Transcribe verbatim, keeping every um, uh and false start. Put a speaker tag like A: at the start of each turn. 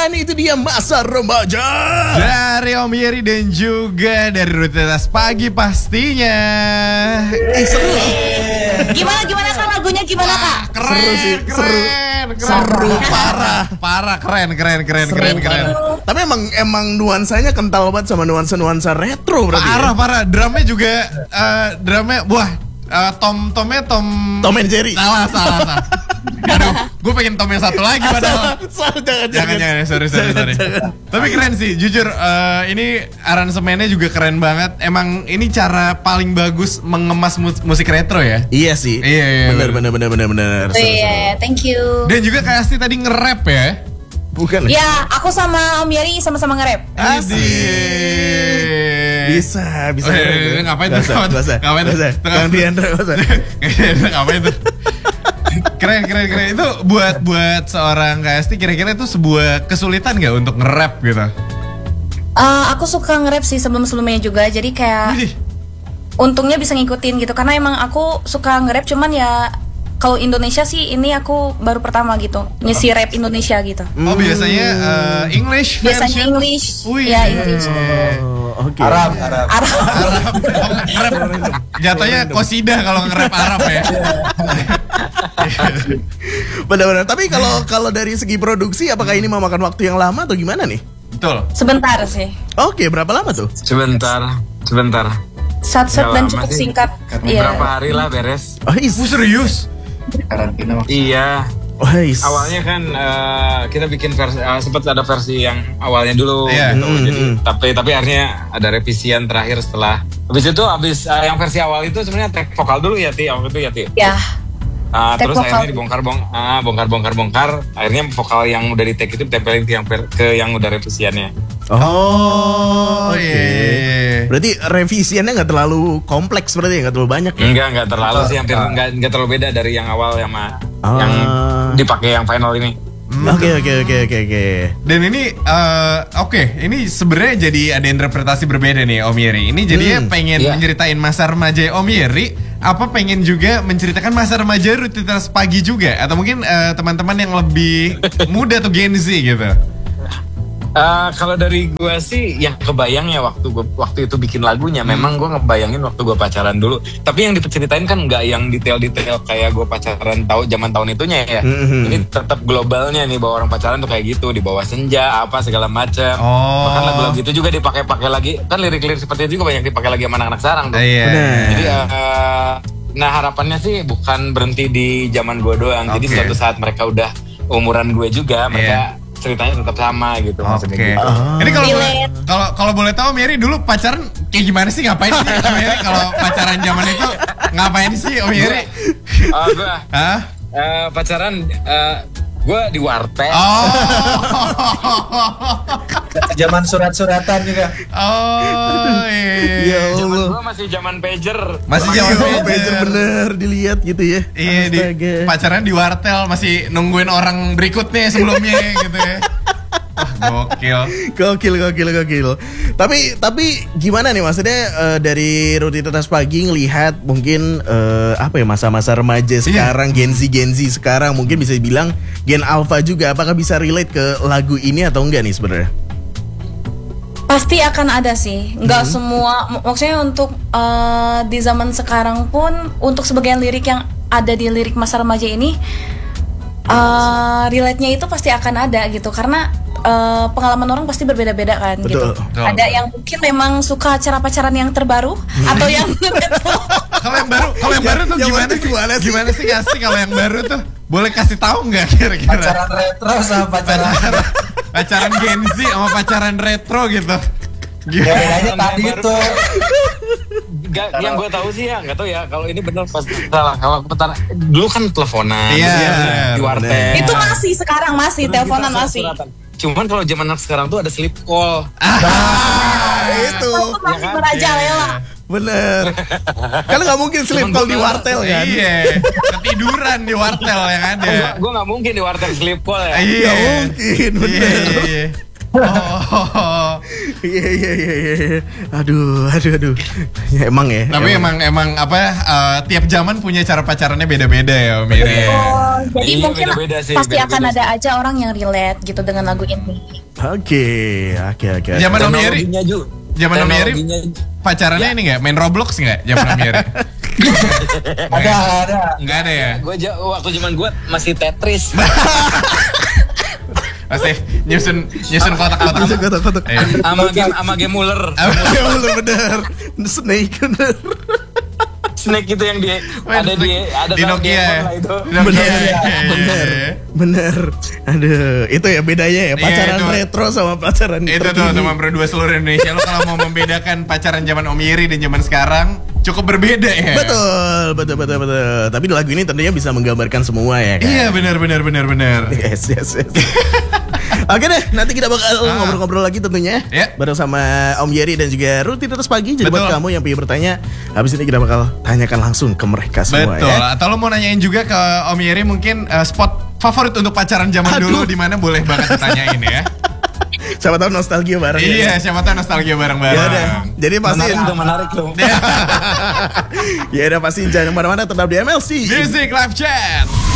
A: dan itu dia Masa Remaja
B: dari Om Yeri dan juga dari Rutinitas Pagi pastinya.
A: Eh seru loh.
C: Gimana gimana kak lagunya gimana kak?
B: Keren,
A: Seru sih,
B: keren,
A: seru.
B: keren,
A: Seru, parah.
B: parah, keren, keren, keren,
A: Seru,
B: keren, keren.
A: parah. Tapi emang emang nuansanya kental banget sama nuansa-nuansa retro berarti.
B: Parah,
A: Ya?
B: parah. Drumnya juga, uh, drumnya, wah, uh, tom, tomnya tom.
A: Tom and Jerry.
B: Salah, salah, salah. Aduh, gue pengen tom yang satu lagi padahal.
A: Salah, jangan,
B: Jangan, jangan, sorry, sorry, sorry. Tapi keren sih, jujur. Uh, ini aransemennya juga keren banget. Emang ini cara paling bagus mengemas mus- musik retro ya.
A: Iya sih.
B: Iya, iya,
A: bener, bener, bener, bener, bener.
C: Oh, iya, thank you.
B: Dan juga Kak Asti tadi nge-rap ya.
A: Bukan.
C: Ya, aku sama Om Yeri sama-sama nge-rap.
A: Asik. Bisa, bisa.
B: Eh, ngapain tuh?
A: Gak usah,
B: Ngapain
A: gak
B: tuh?
A: usah. Kang Diandra, gak usah.
B: Ngapain tuh? Keren, keren, keren. Itu buat buat seorang Kak Asti kira-kira itu sebuah kesulitan gak untuk nge-rap gitu?
C: Uh, aku suka nge-rap sih sebelum-sebelumnya juga. Jadi kayak
B: Widih.
C: untungnya bisa ngikutin gitu. Karena emang aku suka nge-rap cuman ya kalau Indonesia sih ini aku baru pertama gitu ngisi rap Indonesia gitu.
B: Oh biasanya uh, English
C: Biasanya
B: version?
C: English.
B: Wih.
C: Ya English.
A: Oh, oke.
D: Arab, Arab.
C: Arab.
B: Arab. Oh, nge-rap. Jatuhnya kosidah kalau nge-rap Arab ya.
A: Benar-benar. Tapi kalau kalau dari segi produksi, apakah ini memakan waktu yang lama atau gimana nih?
B: Betul.
C: Sebentar sih.
A: Oke, berapa lama tuh?
E: Sebentar, sebentar.
C: Sat-sat
E: Nggak
C: dan
E: lama
C: cukup
E: sih.
C: singkat.
E: Berapa
C: Iya.
E: hari lah beres.
A: Oh, is.
B: Oh, serius?
D: Karantina waktu.
E: Iya.
A: Oh, is.
E: Awalnya kan eh, kita bikin versi, uh, sempat ada versi yang awalnya dulu,
B: Iya.
E: gitu.
A: Mm,
E: Jadi,
A: mm.
E: tapi tapi akhirnya ada revisian terakhir setelah. Habis itu, habis eh, yang versi awal itu sebenarnya take vokal dulu ya Ti, waktu itu ya Ti.
C: Ya.
E: Ah,
C: Take
E: terus
C: vokal.
E: akhirnya dibongkar bong, ah, bongkar bongkar bongkar. Akhirnya vokal yang udah di take itu ditempelin ke yang per- ke yang udah revisiannya.
B: Oh,
A: oke.
B: iya.
A: Berarti revisiannya nggak terlalu kompleks berarti ya, nggak terlalu banyak ya?
E: Enggak, enggak terlalu sih, hampir enggak enggak terlalu beda dari yang awal sama
A: Ah.
E: yang dipakai yang final ini.
A: Oke, oke, oke, oke, oke.
B: Dan ini eh, oke, ini sebenarnya jadi ada interpretasi berbeda nih Om Yeri. Ini jadinya
A: Hmm,
B: pengen
E: iya.
B: menceritain masa remaja Om Yeri, apa pengen juga menceritakan masa remaja Rutinitas Pagi juga, atau mungkin eh, teman-teman yang lebih muda atau Gen Z gitu.
E: Eh, kalau dari gua sih yang kebayang ya waktu gua waktu itu bikin lagunya, memang gua ngebayangin waktu gua pacaran dulu. Tapi yang diceritain kan nggak yang detail-detail kayak gua pacaran tahu zaman tahun itunya ya.
A: Mhm.
E: Ini tetap globalnya nih, bahwa orang pacaran tuh kayak gitu, di bawah senja apa segala macam.
B: Oh.
E: Bahkan lagu-lagu itu juga dipakai-pakai lagi, kan lirik-lirik seperti itu juga banyak dipakai lagi sama anak-anak sekarang tuh.
B: Iya.
A: Benar.
E: Jadi eh, nah harapannya sih bukan berhenti di zaman gue doang. Jadi
B: Oke.
E: suatu saat mereka udah umuran gue juga, mereka ceritanya tetap sama gitu. maksudnya
B: Oke.
E: gitu.
A: Ah.
B: Ini kalau boleh,
C: Relate.
B: kalau kalau boleh tahu Om Yeri dulu pacaran kayak gimana sih, ngapain sih Om Yeri kalau pacaran zaman itu ngapain sih Om Yeri?
E: Oh, gue
B: Hah?
E: eh, pacaran eh, gue di warteg.
B: Oh.
D: Zaman surat-suratan juga.
B: Oh, iya.
A: Ya
E: Zaman
A: Allah.
E: gue masih zaman pager.
B: Masih
A: Iya,
B: zaman
A: pager
B: pager.
A: bener dilihat gitu ya.
B: Iya, di
A: Astaga.
B: pacaran di wartel masih nungguin orang berikutnya sebelumnya gitu ya. Wah, gokil.
A: Gokil, gokil, gokil. Tapi, tapi gimana nih maksudnya eh, dari Rutinitas Pagi ngelihat mungkin eh, apa ya masa-masa remaja sekarang, Gen Z, Gen Z sekarang mungkin bisa dibilang Gen Alpha juga. Apakah bisa relate ke lagu ini atau enggak nih sebenarnya?
C: Pasti akan ada sih. Nggak semua, mak- maksudnya untuk eh, di zaman sekarang pun untuk sebagian lirik yang ada di lirik masa remaja ini eh relate-nya itu pasti akan ada gitu karena eh, pengalaman orang pasti berbeda-beda kan
A: Betul.
C: gitu.
B: Betul.
C: Ada yang mungkin memang suka cara pacaran yang terbaru atau yang
B: Kalau yang baru, kalau yang baru tuh
A: Yang
B: gimana
A: baru
B: sih?
A: gimana sih?
B: Gimana sih Kak Asti kalau yang baru tuh? Boleh kasih tahu nggak kira-kira?
D: Pacaran retro sama pacaran.
B: Pacaran, pacaran Gen Z sama pacaran retro gitu.
D: Ya
B: Gimana?
D: bedanya tadi itu.
E: Gak, yang gue tahu sih ya, nggak tahu ya. Kalau ini bener pasti salah. Kalau petar, dulu kan teleponan,
B: Iya,
E: di
B: bener.
E: warteg.
C: itu masih sekarang masih
E: Terus
C: teleponan
E: kita
C: masih.
E: surat-suratan. Cuman kalau zaman anak sekarang tuh ada sleep call.
A: Ah, itu
C: Itu masih
E: kan?
C: merajalela.
A: bener. Kalau nggak mungkin sleep
E: Cuman
A: call
E: gua
A: di
E: nggak-
A: wartel kan?
B: Iya, ketiduran di wartel yang ada.
E: Gue nggak mungkin di warteg sleep call ya.
B: Iya.
A: Nggak mungkin, bener.
B: Iya, iya, iya. Oh.
A: Iya iya iya iya. Aduh, aduh aduh. Ya, emang ya.
B: Tapi emang emang apa uh, tiap zaman punya cara pacarannya beda-beda ya Om Iri.
C: Oh, jadi
E: Iya,
C: mungkin
E: beda-beda sih,
C: pasti
E: beda-beda
C: akan
E: sih.
C: ada aja orang yang relate gitu dengan lagu ini.
A: Oke, oke oke.
B: Zaman Om Iri.
E: Teknologinya Ju.
B: Zaman Om Iri
E: Teknologinya.
B: pacarannya ini nggak? Main Roblox nggak? Zaman Om Iri.
D: Ada, ada.
B: Nggak ada ya?
E: Gue waktu zaman gue masih Tetris.
B: Masih nyusun nyusun kotak-kotak.
A: Kotak kotak kotak.
B: Iya.
E: Sama game sama game Muller.
A: Ya bener bener. Snake bener.
E: Snake itu yang di ada di ada
B: di
E: dalam
B: Nokia
E: game
B: ya.
E: lah itu.
B: Di Nokia.
A: Bener,
B: Iya, iya,
A: bener,
B: iya.
A: bener. Aduh, itu ya bedanya ya pacaran
B: Iya, itu.
A: retro sama pacaran
B: Itu tuh
A: terkini.
B: teman berdua seluruh Indonesia. Lo kalau mau membedakan pacaran zaman Om Iri dan zaman sekarang cukup berbeda ya.
A: Betul, betul, betul, betul. Tapi lagu ini tentunya bisa menggambarkan semua ya kan.
B: Iya benar benar benar benar.
A: Yes, yes, yes. Oke deh, nanti kita bakal
B: Ah.
A: ngobrol-ngobrol lagi tentunya
B: Ya.
A: bareng sama Om Yeri dan juga Rutinitas Pagi. Jadi buat
B: Betul.
A: kamu yang pengen bertanya, habis ini kita bakal tanyakan langsung ke mereka semua
B: Betul.
A: ya.
B: Atau lo mau nanyain juga ke Om Iri mungkin uh, spot favorit untuk pacaran zaman
A: Aduh.
B: dulu di mana boleh banget ditanyain ya.
A: Siapa tahu nostalgia bareng ya.
B: Iya, siapa tahu nostalgia
A: Ya
B: bareng-bareng.
A: udah. Jadi pastiin.
E: Menarik tuh, menarik tuh.
A: Ya udah pastiin jangan kemana-mana, tetap di M L C.
B: Music Live Chat.